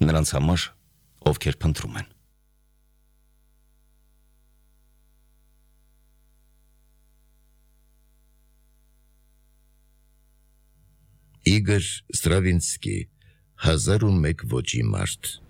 նրանց համար, ովքեր փնտրում են։ Իգոր Ստրավինսկի 1001 ոճի մարդ